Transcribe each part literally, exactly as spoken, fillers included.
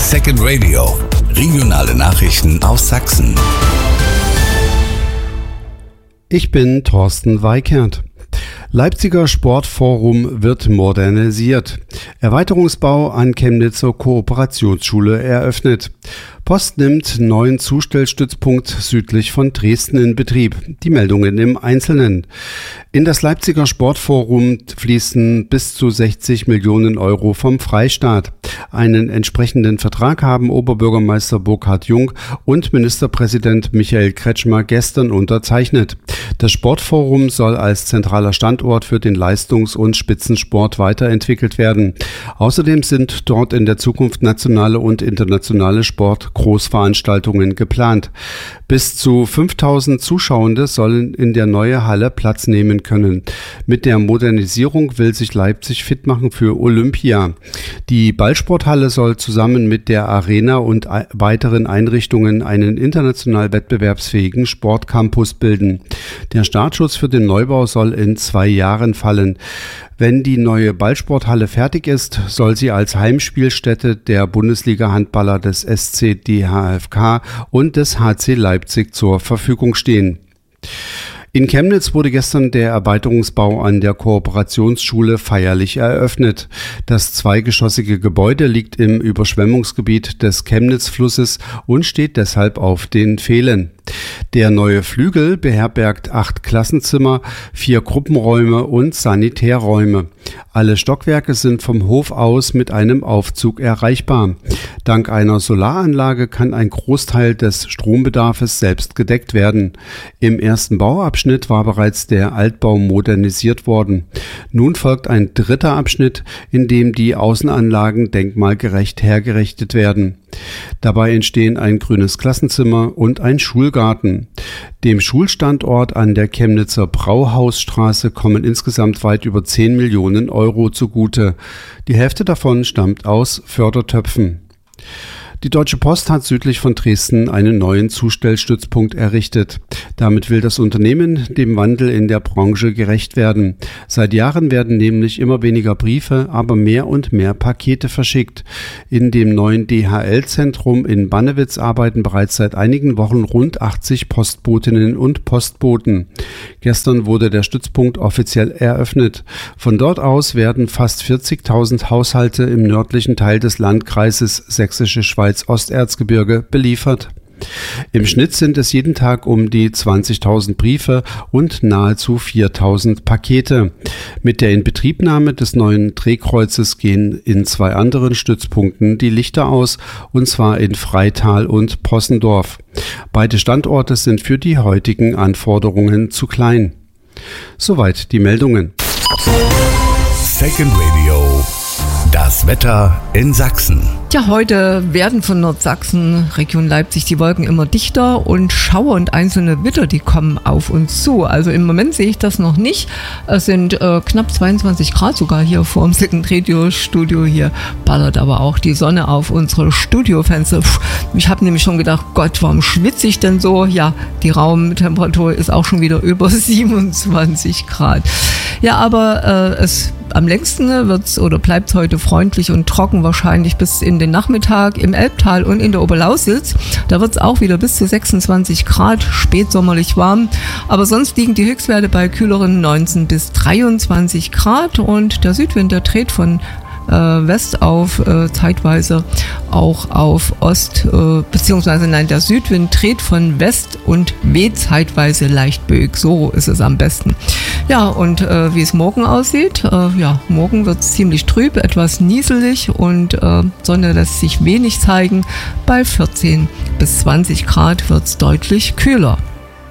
Second Radio. Regionale Nachrichten aus Sachsen. Ich bin Thorsten Weikert. Leipziger Sportforum wird modernisiert. Erweiterungsbau an Chemnitzer Kooperationsschule eröffnet. Post nimmt neuen Zustellstützpunkt südlich von Dresden in Betrieb. Die Meldungen im Einzelnen. In das Leipziger Sportforum fließen bis zu sechzig Millionen Euro vom Freistaat. Einen entsprechenden Vertrag haben Oberbürgermeister Burkhard Jung und Ministerpräsident Michael Kretschmer gestern unterzeichnet. Das Sportforum soll als zentraler Standort für den Leistungs- und Spitzensport weiterentwickelt werden. Außerdem sind dort in der Zukunft nationale und internationale Sportgroßveranstaltungen geplant. Bis zu fünftausend Zuschauende sollen in der neuen Halle Platz nehmen können. Mit der Modernisierung will sich Leipzig fit machen für Olympia. Die Ballsporthalle soll zusammen mit der Arena und weiteren Einrichtungen einen international wettbewerbsfähigen Sportcampus bilden. Der Startschuss für den Neubau soll in zwei Jahren fallen. Wenn die neue Ballsporthalle fertig ist, soll sie als Heimspielstätte der Bundesliga-Handballer des S C D H F K und des H C Leipzig zur Verfügung stehen. In Chemnitz wurde gestern der Erweiterungsbau an der Kooperationsschule feierlich eröffnet. Das zweigeschossige Gebäude liegt im Überschwemmungsgebiet des Chemnitzflusses und steht deshalb auf den Pfählen. Der neue Flügel beherbergt acht Klassenzimmer, vier Gruppenräume und Sanitärräume. Alle Stockwerke sind vom Hof aus mit einem Aufzug erreichbar. Dank einer Solaranlage kann ein Großteil des Strombedarfs selbst gedeckt werden. Im ersten Bauabschnitt war bereits der Altbau modernisiert worden. Nun folgt ein dritter Abschnitt, in dem die Außenanlagen denkmalgerecht hergerichtet werden. Dabei entstehen ein grünes Klassenzimmer und ein Schulgarten. Dem Schulstandort an der Chemnitzer Brauhausstraße kommen insgesamt weit über zehn Millionen Euro zugute. Die Hälfte davon stammt aus Fördertöpfen. Die Deutsche Post hat südlich von Dresden einen neuen Zustellstützpunkt errichtet. Damit will das Unternehmen dem Wandel in der Branche gerecht werden. Seit Jahren werden nämlich immer weniger Briefe, aber mehr und mehr Pakete verschickt. In dem neuen D H L-Zentrum in Bannewitz arbeiten bereits seit einigen Wochen rund achtzig Postbotinnen und Postboten. Gestern wurde der Stützpunkt offiziell eröffnet. Von dort aus werden fast vierzigtausend Haushalte im nördlichen Teil des Landkreises Sächsische Schweiz Osterzgebirge beliefert. Im Schnitt sind es jeden Tag um die zwanzigtausend Briefe und nahezu viertausend Pakete. Mit der Inbetriebnahme des neuen Drehkreuzes gehen in zwei anderen Stützpunkten die Lichter aus, und zwar in Freital und Possendorf. Beide Standorte sind für die heutigen Anforderungen zu klein. Soweit die Meldungen. Second Radio. Das Wetter in Sachsen. Ja, heute werden von Nordsachsen, Region Leipzig, die Wolken immer dichter und Schauer und einzelne Witter, die kommen auf uns zu. Also im Moment sehe ich das noch nicht. Es sind äh, knapp zweiundzwanzig Grad sogar hier vor dem Second Radio Studio. Hier ballert aber auch die Sonne auf unsere Studiofenster. Puh, ich habe nämlich schon gedacht, Gott, warum schwitze ich denn so? Ja, die Raumtemperatur ist auch schon wieder über siebenundzwanzig Grad. Ja, aber äh, es am längsten wird's oder bleibt heute freundlich und trocken, wahrscheinlich bis in den Nachmittag im Elbtal und in der Oberlausitz. Da wird es auch wieder bis zu sechsundzwanzig Grad, spätsommerlich warm. Aber sonst liegen die Höchstwerte bei kühleren neunzehn bis dreiundzwanzig Grad und der Südwind, der dreht von äh, West auf, äh, zeitweise auch auf Ost, äh, beziehungsweise nein, der Südwind dreht von West und weht zeitweise leicht böig. So ist es am besten. Ja, und äh, wie es morgen aussieht, äh, ja, morgen wird es ziemlich trüb, etwas nieselig und äh, Sonne lässt sich wenig zeigen. Bei vierzehn bis zwanzig Grad wird es deutlich kühler.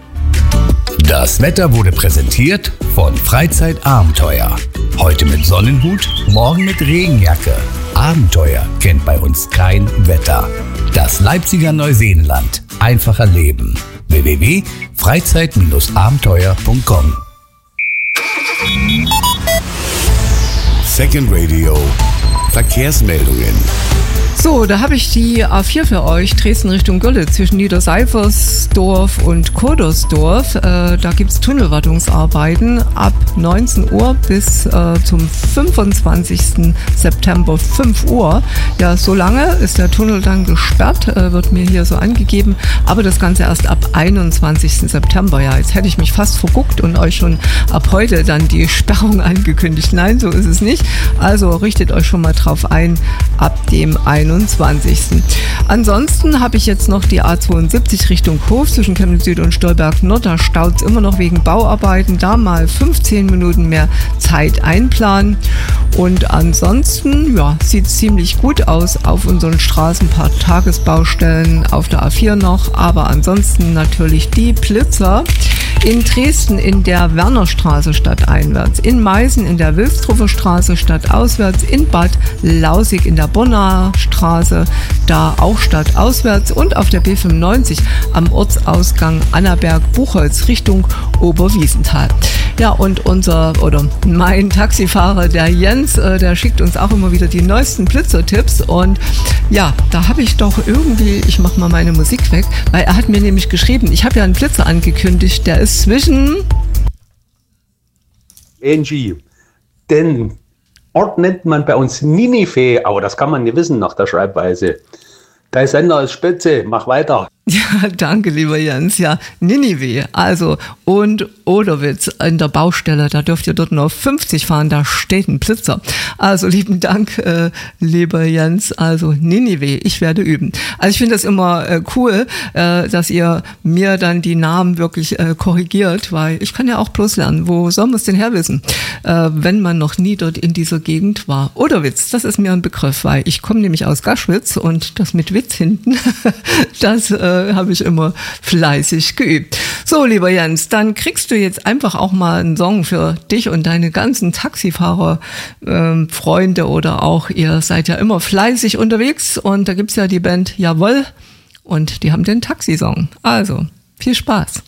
Das Wetter wurde präsentiert von Freizeitabenteuer. Heute mit Sonnenhut, morgen mit Regenjacke. Abenteuer kennt bei uns kein Wetter. Das Leipziger Neuseenland. Einfacher Leben. w w w punkt freizeit abenteuer punkt com Second Radio. Verkehrsmeldungen. So, da habe ich die A vier für euch, Dresden Richtung Gölle, zwischen Niederseifersdorf und Kodersdorf. Äh, da gibt es Tunnelwartungsarbeiten ab neunzehn Uhr bis äh, zum fünfundzwanzigsten September fünf Uhr. Ja, so lange ist der Tunnel dann gesperrt, äh, wird mir hier so angegeben, aber das Ganze erst ab einundzwanzigsten September. Ja, jetzt hätte ich mich fast verguckt und euch schon ab heute dann die Sperrung angekündigt. Nein, so ist es nicht. Also richtet euch schon mal drauf ein, ab dem einundzwanzigsten Ansonsten habe ich jetzt noch die A zweiundsiebzig Richtung Hof zwischen Chemnitz Süd und Stolberg Nord. Da staut es immer noch wegen Bauarbeiten. Da mal fünfzehn Minuten mehr Zeit einplanen. Und ansonsten ja, sieht es ziemlich gut aus auf unseren Straßen. Ein paar Tagesbaustellen auf der A vier noch. Aber ansonsten natürlich die Blitzer. In Dresden in der Wernerstraße stadteinwärts, in Meißen in der Wilsdruffer Straße stadtauswärts, in Bad Lausig in der Bonner Straße, da auch stadtauswärts und auf der B fünfundneunzig am Ortsausgang Annaberg-Buchholz Richtung Oberwiesenthal. Ja, und unser oder mein Taxifahrer, der Jens, äh, der schickt uns auch immer wieder die neuesten Blitzertipps und ja, da habe ich doch irgendwie, ich mache mal meine Musik weg, weil er hat mir nämlich geschrieben, ich habe ja einen Blitzer angekündigt, der ist zwischen Angie, den Ort nennt man bei uns Ninive, aber das kann man nicht wissen nach der Schreibweise. Dein Sender ist spitze, mach weiter. Ja, danke, lieber Jens. Ja, Ninive, also und Oderwitz in der Baustelle, da dürft ihr dort nur fünfzig fahren, da steht ein Blitzer. Also lieben Dank, äh, lieber Jens, also Ninive, ich werde üben. Also ich finde das immer äh, cool, äh, dass ihr mir dann die Namen wirklich äh, korrigiert, weil ich kann ja auch bloß lernen, wo soll man es denn her wissen, äh, wenn man noch nie dort in dieser Gegend war. Oderwitz, das ist mir ein Begriff, weil ich komme nämlich aus Gaschwitz und das mit Witz hinten, das äh, habe ich immer fleißig geübt. So, lieber Jens, dann kriegst du jetzt einfach auch mal einen Song für dich und deine ganzen Taxifahrer-Freunde ähm, oder auch, ihr seid ja immer fleißig unterwegs und da gibt's ja die Band Jawohl und die haben den Taxisong. Also, viel Spaß.